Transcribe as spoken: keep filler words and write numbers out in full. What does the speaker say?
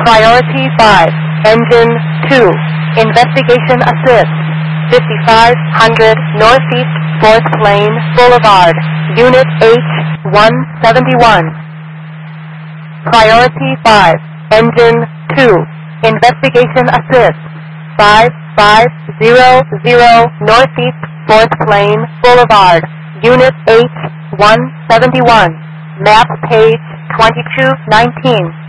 Priority five, Engine two, Investigation Assist, fifty-five hundred Northeast fourth Lane Boulevard, Unit H one seventy-one. Priority five, Engine two, Investigation Assist, five five zero zero Northeast fourth Lane Boulevard, Unit H one seventy-one. Map page twenty-two nineteen.